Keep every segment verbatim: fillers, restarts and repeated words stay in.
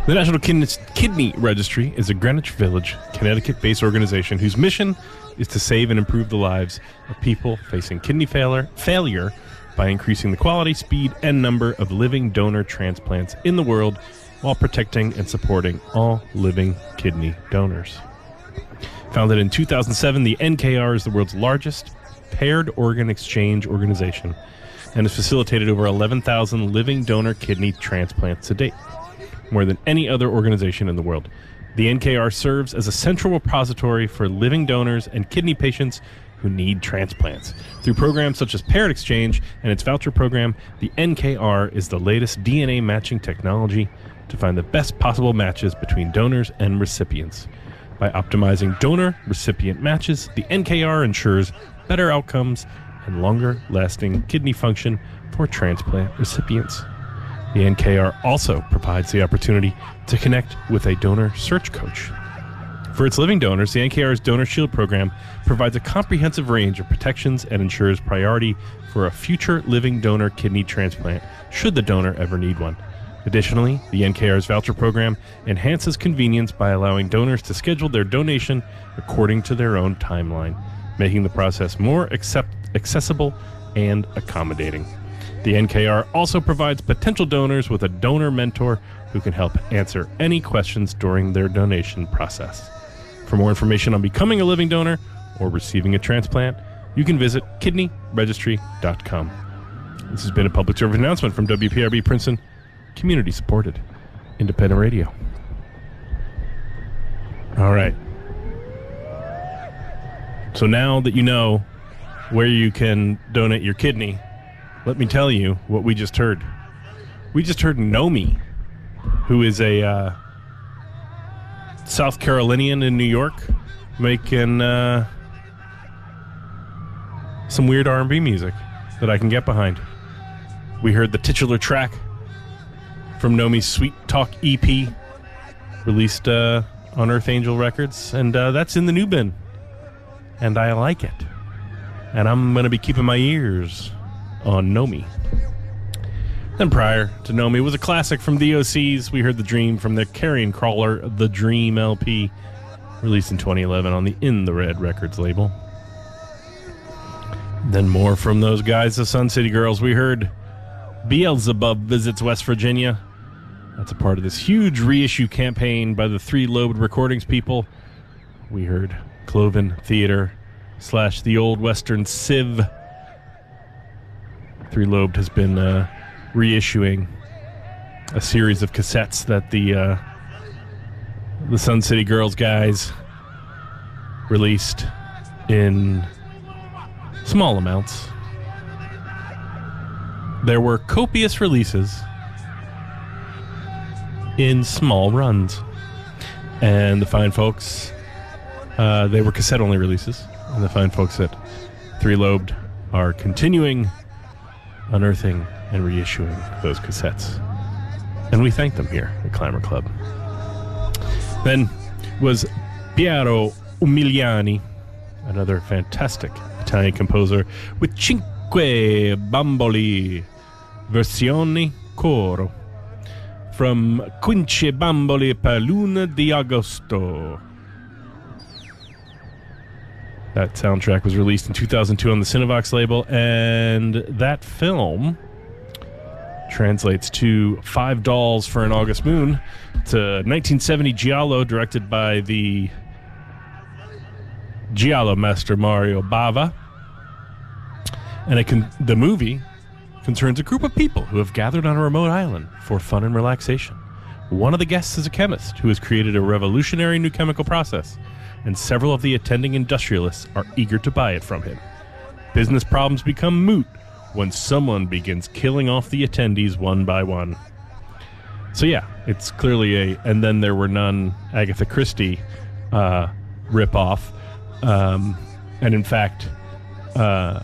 The National Kidney Registry is a Greenwich Village, Connecticut-based organization whose mission is to save and improve the lives of people facing kidney failure, failure by increasing the quality, speed, and number of living donor transplants in the world while protecting and supporting all living kidney donors. Founded in two thousand seven, the N K R is the world's largest paired organ exchange organization and has facilitated over eleven thousand living donor kidney transplants to date, more than any other organization in the world. The N K R serves as a central repository for living donors and kidney patients who need transplants. Through programs such as Paired Exchange and its voucher program, the N K R is the latest D N A matching technology to find the best possible matches between donors and recipients. By optimizing donor-recipient matches, the N K R ensures better outcomes and longer-lasting kidney function for transplant recipients. The N K R also provides the opportunity to connect with a donor search coach. For its living donors, the N K R's Donor Shield program provides a comprehensive range of protections and ensures priority for a future living donor kidney transplant should the donor ever need one. Additionally, the N K R's voucher program enhances convenience by allowing donors to schedule their donation according to their own timeline, making the process more accept- accessible and accommodating. The N K R also provides potential donors with a donor mentor who can help answer any questions during their donation process. For more information on becoming a living donor or receiving a transplant, you can visit kidney registry dot com. This has been a public service announcement from W P R B Princeton, community-supported independent radio. All right. So now that you know where you can donate your kidney, let me tell you what we just heard. We just heard Nomi, who is a uh, South Carolinian in New York, making uh, some weird R and B music that I can get behind. We heard the titular track from Nomi's Sweet Talk E P, released uh, on Earth Angel Records, and uh, that's in the new bin. And I like it. And I'm going to be keeping my ears on Nomi. Then prior to Nomi was a classic from the O Cs. We heard The Dream from their Carrion Crawler, The Dream L P, released in twenty eleven on the In the Red Records label. Then more from those guys, the Sun City Girls. We heard Beelzebub Visits West Virginia. That's a part of this huge reissue campaign by the Three Lobed Recordings people. We heard Cloven Theater slash the Old Western Civ. Three Lobed has been uh, reissuing a series of cassettes that the uh, the Sun City Girls guys released in small amounts. There were copious releases in small runs. And the fine folks, uh, they were cassette-only releases. And the fine folks at Three Lobed are continuing unearthing and reissuing those cassettes. And we thank them here at Clamor Club. Then was Piero Umiliani, another fantastic Italian composer, with Cinque Bamboli Versioni Coro from Quince Bamboli per Luna di Agosto. That soundtrack was released in two thousand two on the Cinevox label, and that film translates to Five Dolls for an August Moon. It's a nineteen seventy giallo directed by the giallo master Mario Bava. And it can, the movie concerns a group of people who have gathered on a remote island for fun and relaxation. One of the guests is a chemist who has created a revolutionary new chemical process, and several of the attending industrialists are eager to buy it from him. Business problems become moot when someone begins killing off the attendees one by one. So yeah, it's clearly a And Then There Were None Agatha Christie uh, ripoff. Um, and in fact, uh,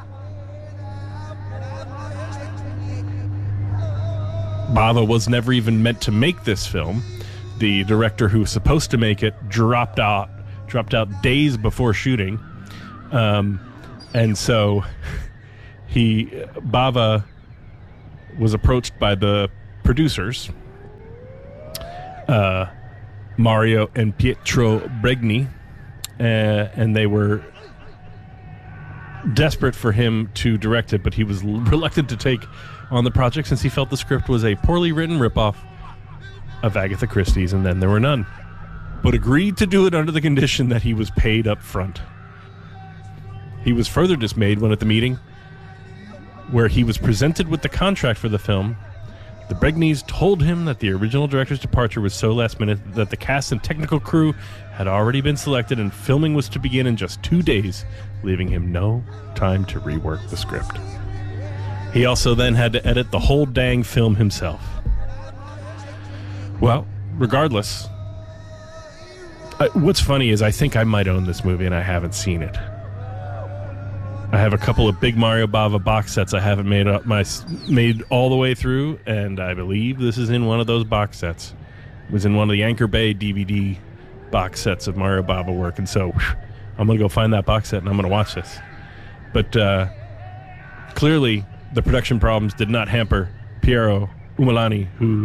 Bava was never even meant to make this film. The director who was supposed to make it dropped out, dropped out days before shooting, um, and so he Bava was approached by the producers uh, Mario and Pietro Bregni, uh, and they were desperate for him to direct it, but he was reluctant to take on the project since he felt the script was a poorly written ripoff of Agatha Christie's And Then There Were None, but agreed to do it under the condition that he was paid up front. He was further dismayed when at the meeting where he was presented with the contract for the film, the Bregnis told him that the original director's departure was so last minute that the cast and technical crew had already been selected and filming was to begin in just two days, leaving him no time to rework the script. He also then had to edit the whole dang film himself. Well, regardless, I, what's funny is I think I might own this movie and I haven't seen it. I have a couple of big Mario Bava box sets I haven't made up my made all the way through, and I believe this is in one of those box sets. It was in one of the Anchor Bay D V D box sets of Mario Bava work, and so whew, I'm going to go find that box set and I'm going to watch this. But uh, clearly, the production problems did not hamper Piero Umiliani, who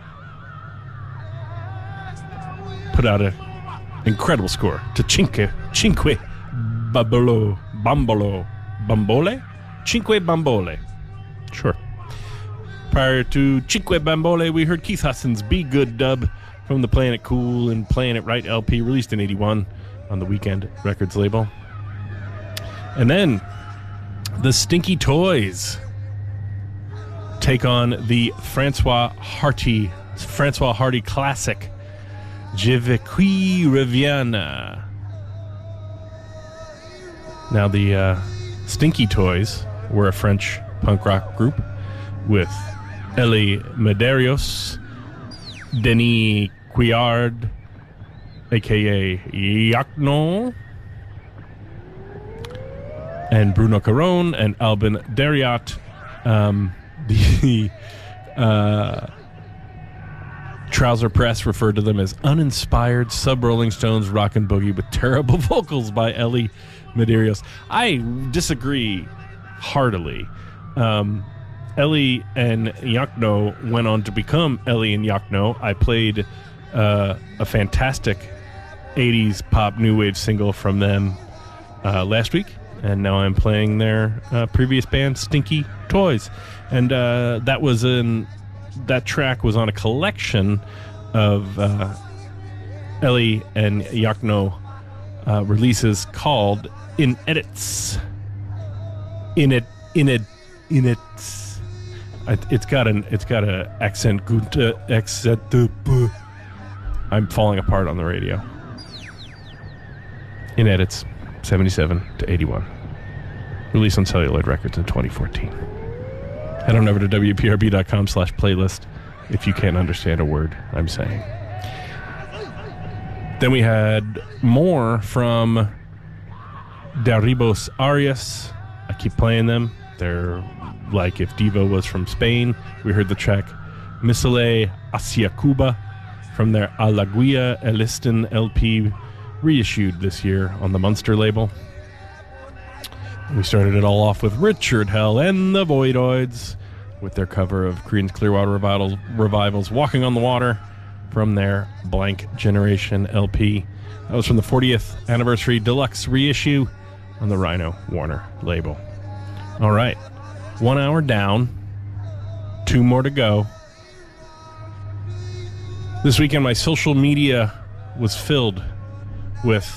put out an incredible score to Cinque, Cinque Babolo, Bambolo, Bambole? Cinque Bambole. Sure. Prior to Cinque Bambole, we heard Keith Hudson's Be Good dub from the Playing It Cool and Playing It Right L P, released in eighty-one on the Weekend Records label. And then the Stinky Toys take on the Francois Hardy, Francois Hardy classic, Je veux qui revienne. Now, the uh, Stinky Toys were a French punk rock group with Elie Medeiros, Denis Couillard, a k a. Yacno, and Bruno Caron, and Albin Dariot. Um, the uh, Trouser Press referred to them as uninspired sub-Rolling Stones rock and boogie with terrible vocals by Elie Medeiros. I disagree heartily. Um, Elie and Yacno went on to become Elie and Yacno. I played uh, a fantastic eighties pop new wave single from them uh, last week, and now I'm playing their uh, previous band, Stinky Toys. And uh, that was in that track was on a collection of uh, Elie and Yacno uh, releases called In Edits. In it, in it, in it. It's got an, it's got a accent. Good accent. I'm falling apart on the radio. In Edits, seventy-seven to eighty-one. Released on Celluloid Records in twenty fourteen. Head on over to W P R B dot com slash playlist if you can't understand a word I'm saying. Then we had more from Derribos Arias. I keep playing them. They're like if Devo was from Spain. We heard the track Misale Hacia Cuba from their Alaguia Elistin L P, reissued this year on the Munster label. We started it all off with Richard Hell and the Voidoids with their cover of Creedence Clearwater Revival, Revival's Walking on the Water from their Blank Generation L P. That was from the fortieth anniversary deluxe reissue on the Rhino Warner label. All right, one hour down, two more to go. This weekend, my social media was filled with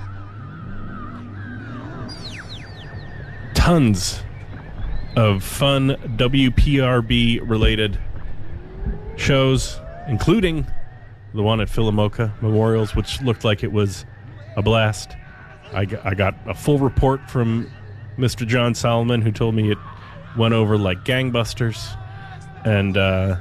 tons of fun W P R B related shows, including the one at Philomoka Memorials, which looked like it was a blast. I got, I got a full report from Mister John Solomon, who told me it went over like gangbusters. And uh,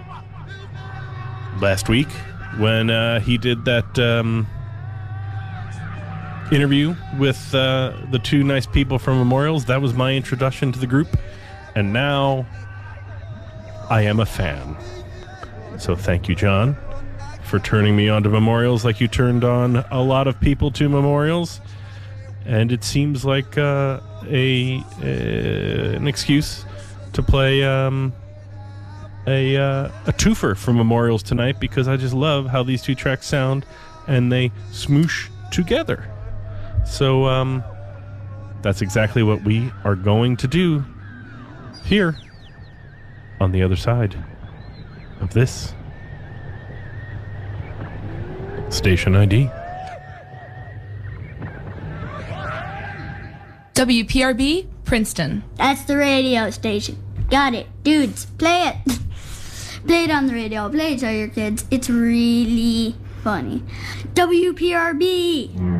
last week, when uh, he did that um, interview with uh, the two nice people from Memorials, that was my introduction to the group. And now I am a fan. So thank you, John, for turning me on to Memorials like you turned on a lot of people to Memorials. And it seems like uh, a, a an excuse to play um, a uh, a twofer for Memorials tonight because I just love how these two tracks sound and they smoosh together. So um, that's exactly what we are going to do here on the other side of this station I D. W P R B, Princeton. That's the radio station. Got it. Dudes, play it. Play it on the radio. Play it to your kids. It's really funny. W P R B.